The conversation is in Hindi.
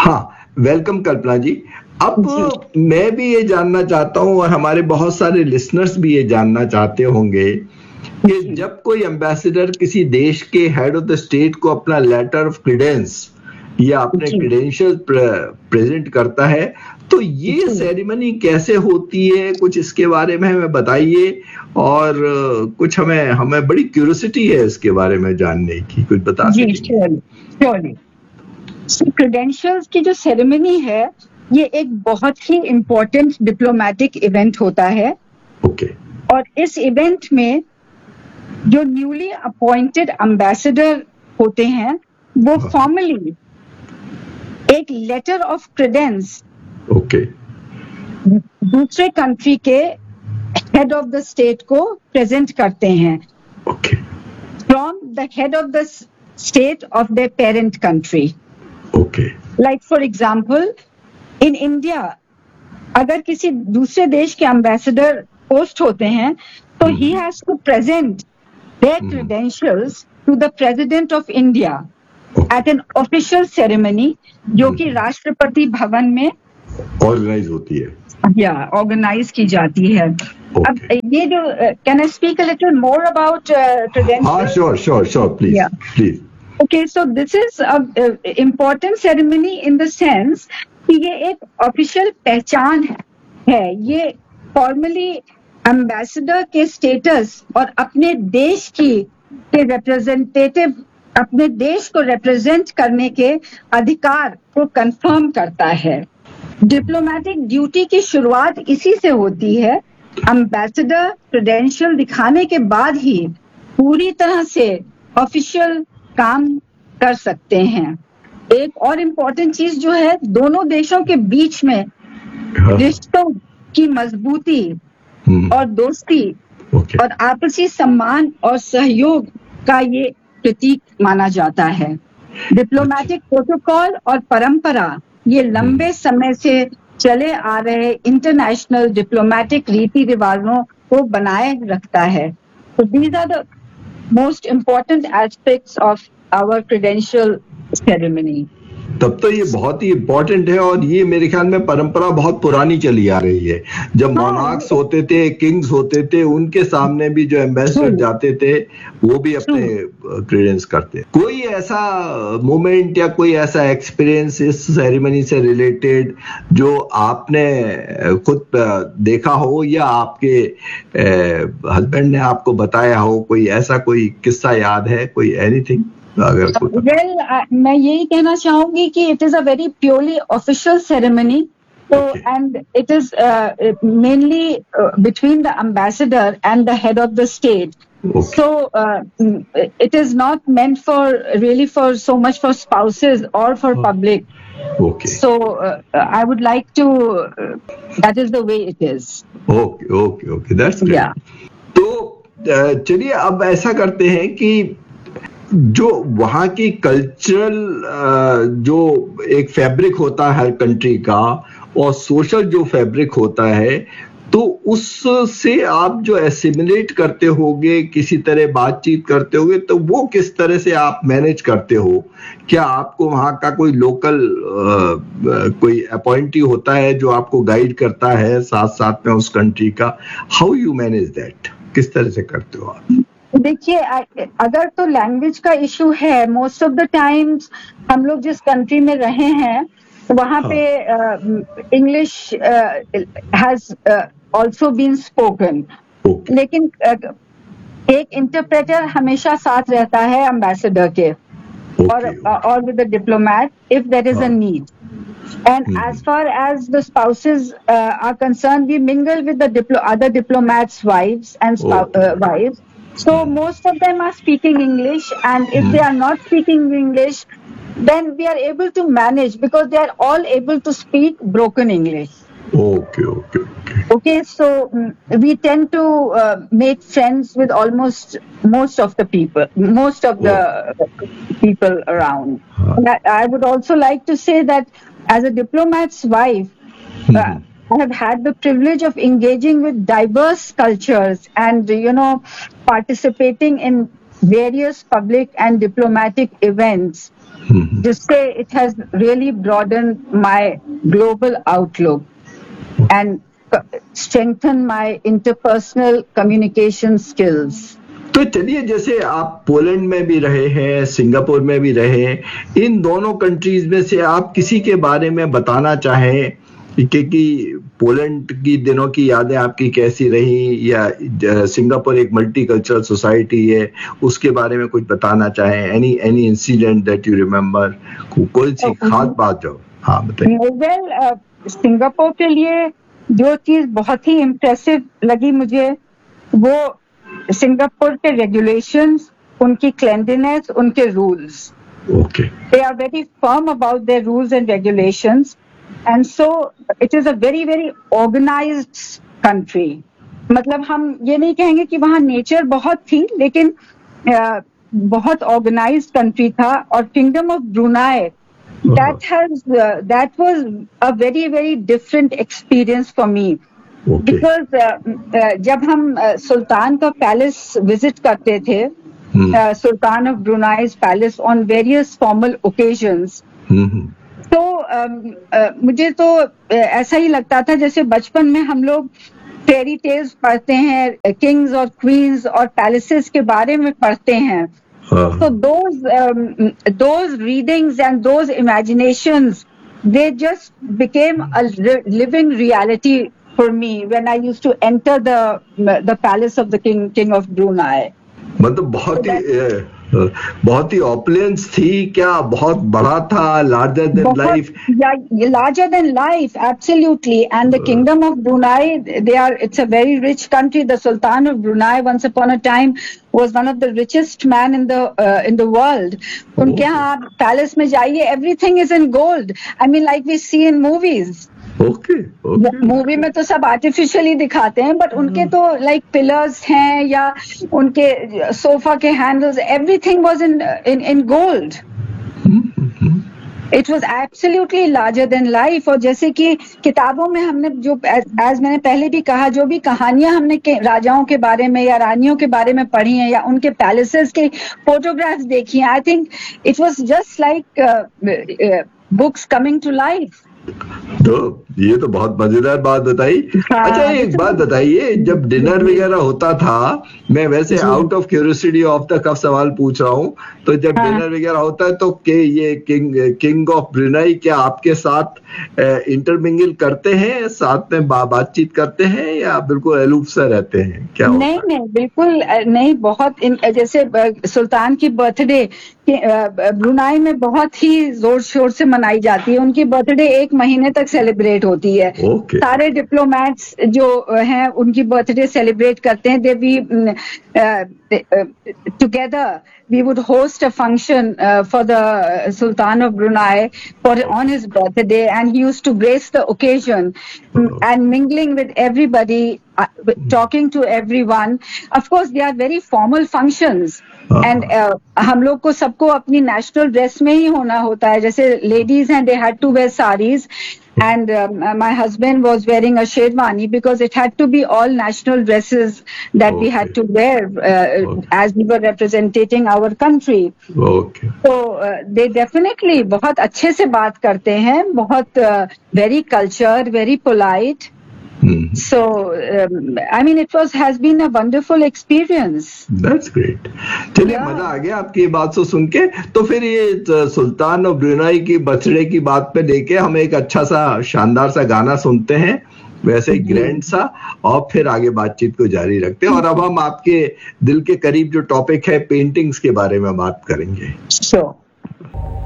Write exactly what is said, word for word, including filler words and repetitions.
हाँ, वेलकम कल्पना जी। अब मैं भी ये जानना चाहता हूँ और हमारे बहुत सारे लिसनर्स भी ये जानना चाहते होंगे कि जब कोई एम्बेसडर किसी देश के हेड ऑफ द स्टेट को अपना लेटर ऑफ क्रेडेंस या अपने क्रेडेंशियल प्रेजेंट करता है, तो ये सेरेमनी कैसे होती है, कुछ इसके बारे में हमें बताइए। और कुछ हमें हमें बड़ी क्यूरियोसिटी है इसके बारे में जानने की, कुछ बता सकेंगे? क्रेडेंशियल्स की जो सेरेमनी है, ये एक बहुत ही इम्पोर्टेंट डिप्लोमेटिक इवेंट होता है। Okay okay. और इस इवेंट में जो न्यूली अपॉइंटेड एम्बेसडर होते हैं, वो फॉर्मली एक लेटर ऑफ क्रेडेंस ओके दूसरे कंट्री के हेड ऑफ द स्टेट को प्रेजेंट करते हैं okay from the head of the state of the parent country. Okay like for example, in India अगर किसी दूसरे देश के एम्बेसडर पोस्ट होते हैं, तो he has to present there credentials to the president of India at an official ceremony, जो कि राष्ट्रपति भवन में ऑर्गेनाइज होती है या ऑर्गेनाइज की जाती है। okay. अब ये जो can I speak a little more about credentials? हाँ, sure sure sure please please. Okay, so this is a, a important ceremony in the sense कि ये एक ऑफिशियल पहचान है। ये फॉर्मली एम्बेसडर के स्टेटस और अपने देश की के रिप्रेजेंटेटिव, अपने देश को रिप्रेजेंट करने के अधिकार को कंफर्म करता है। डिप्लोमेटिक ड्यूटी की शुरुआत इसी से होती है। एम्बेसडर क्रेडेंशियल दिखाने के बाद ही पूरी तरह से ऑफिशियल काम कर सकते हैं। एक और इम्पोर्टेंट चीज जो है, दोनों देशों के बीच में रिश्तों की मजबूती और दोस्ती okay. और आपसी सम्मान और सहयोग का ये प्रतीक माना जाता है। डिप्लोमेटिक प्रोटोकॉल और परंपरा ये लंबे समय से चले आ रहे इंटरनेशनल डिप्लोमेटिक रीति रिवाजों को बनाए रखता है। So these are the most important aspects of our credential ceremony. तब तो ये बहुत ही इम्पोर्टेंट है और ये मेरे ख्याल में परंपरा बहुत पुरानी चली आ रही है। जब मोनार्क्स होते थे, किंग्स होते थे, उनके सामने भी जो एम्बेसडर जाते थे वो भी अपने क्रेडेंस करते। कोई ऐसा मोमेंट या कोई ऐसा एक्सपीरियंस इस सेरेमनी से रिलेटेड जो आपने खुद देखा हो या आपके हस्बैंड ने आपको बताया हो, कोई ऐसा कोई किस्सा याद है, कोई एनीथिंग? अगर well, uh, मैं यही कहना चाहूंगी कि it is a very purely official ceremony, so Okay. and it is uh, mainly uh, between the ambassador and the head of the state. Okay. So uh, it is not meant for really for so much for spouses or for public. Okay. So uh, I would like to uh, that is the way it is. Okay, okay, okay. That's great. Yeah. तो uh, चलिए अब ऐसा करते हैं कि जो वहाँ की कल्चरल जो एक फैब्रिक होता है हर कंट्री का और सोशल जो फैब्रिक होता है, तो उससे आप जो एसिमिलेट करते होगे, किसी तरह बातचीत करते होगे, तो वो किस तरह से आप मैनेज करते हो? क्या आपको वहाँ का कोई लोकल कोई अपॉइंटी होता है जो आपको गाइड करता है साथ साथ में उस कंट्री का? How you manage that? किस तरह से करते हो आप? देखिए, अगर तो लैंग्वेज का इशू है, मोस्ट ऑफ द टाइम्स हम लोग जिस कंट्री में रहे हैं वहाँ पे English has also been spoken, लेकिन uh, एक इंटरप्रेटर हमेशा साथ रहता है एम्बेसडर के और और with the diplomat if there is a need. And mm-hmm. as far as the spouses uh, are concerned, we mingle with the diplo- other diplomats' wives and spou- okay. uh, wives. So most of them are speaking English, and if mm-hmm. they are not speaking English, then we are able to manage because they are all able to speak broken English. Okay, okay, okay. Okay, so um, we tend to uh, make friends with almost most of the people, most of the oh. people around. Huh. And I, I would also like to say that as a diplomat's wife, mm-hmm. uh, I have had the privilege of engaging with diverse cultures and, you know, participating in various public and diplomatic events हम्म, जिससे it has really broaden my global outlook and strengthen my interpersonal communication skills. तो चलिए, जैसे आप पोलैंड में भी रहे हैं, सिंगापुर में भी रहे हैं, इन दोनों कंट्रीज में से आप किसी के बारे में बताना चाहें कि, कि पोलैंड की दिनों की यादें आपकी कैसी रही, या सिंगापुर एक मल्टीकल्चरल सोसाइटी है, उसके बारे में कुछ बताना चाहें, any any incident that you remember, कोई सी खास बात जो. हाँ बताइए. वेल, सिंगापुर के लिए जो चीज बहुत ही इम्प्रेसिव लगी मुझे, वो सिंगापुर के रेगुलेशंस, उनकी क्लेanliness, उनके rules. Okay. They are very firm about their rules and regulations, and so it is a very very organized country. मतलब हम ये नहीं कहेंगे कि वहाँ नेचर बहुत थी, लेकिन uh, बहुत ऑर्गेनाइज्ड कंट्री था. और kingdom of Brunei, that has uh, that was a very very different experience for me. Okay. Because uh, uh, जब हम uh, सुल्तान का पैलेस विजिट करते थे, सुल्तान of ब्रुनाई's palace on various formal occasions, तो um, uh, मुझे तो uh, ऐसा ही लगता था जैसे बचपन में हम लोग फेरी टेल्स पढ़ते हैं, किंग्स और क्वींस और पैलेसेस के बारे में पढ़ते हैं. So those um, those readings and those imaginations, they just became a living reality for me when I used to enter the the palace of the king king of Brunei. मतलब बहुत ही बहुत ही ऑपलेंस थी क्या? बहुत बड़ा था, larger than life? Larger than life, absolutely. And the kingdom of Brunei, they are it's a very rich country. The Sultan of Brunei once upon a time was one of the richest man in the uh, in the world. उनके यहाँ पैलेस में जाइए, everything is in gold. I mean, like we see in movies. Okay. Movie में तो सब आर्टिफिशियली दिखाते हैं, बट उनके तो लाइक पिलर्स हैं या उनके सोफा के handles, everything was in in in gold. It was absolutely larger than life. और जैसे कि किताबों में हमने जो, एज मैंने पहले भी कहा, जो भी कहानियां हमने राजाओं के बारे में या रानियों के बारे में पढ़ी हैं या उनके पैलेसेस के फोटोग्राफ्स देखी हैं, I think it was just like books coming to life. तो ये तो बहुत मजेदार बात बताई. हाँ, अच्छा, एक बात बताइए, जब डिनर वगैरह होता था, मैं वैसे out of curiosity of the कफ सवाल पूछ रहा हूँ, तो जब हाँ. डिनर वगैरह होता है तो के ये किंग किंग ऑफ ब्रुनाई क्या आपके साथ इंटरमिंगल करते हैं, साथ में बा, बातचीत करते हैं, या बिल्कुल अलूफ सा रहते हैं? क्या नहीं नहीं, बिल्कुल नहीं. बहुत इन, जैसे सुल्तान की बर्थडे ब्रुनाई में बहुत ही जोर शोर से मनाई जाती है. उनकी बर्थडे एक महीने तक सेलिब्रेट होती है. Okay. सारे डिप्लोमेट्स जो हैं उनकी बर्थडे सेलिब्रेट करते हैं. दे we together we would host a function uh, for the Sultan of Brunei for on his birthday, and he used to grace the occasion uh-huh. and mingling with everybody, uh, talking to everyone. Of course, they are very formal functions. uh-huh. and uh, हम लोग को सबको अपनी नेशनल ड्रेस में ही होना होता है. जैसे लेडीज हैं, they had to wear saris, and um, my husband was wearing a sherwani because it had to be all national dresses that okay. we had to wear uh, okay. as we were representing our country. Okay. So uh, they definitely बहुत अच्छे से बात करते हैं, बहुत uh, very cultured, very polite. Mm-hmm. So um, I mean, it was has been a wonderful experience. That's great. चलिए, yeah. मजा आ गया आपकी बात से सुन के. तो फिर ये सुल्तान ऑफ ब्रुनाई की बर्थडे की बात पे लेके हम एक अच्छा सा शानदार सा गाना सुनते हैं, वैसे ग्रैंड सा, और फिर आगे बातचीत को जारी रखते हैं. और अब हम आपके दिल के करीब जो टॉपिक है पेंटिंग्स के बारे में बात करेंगे. Sure.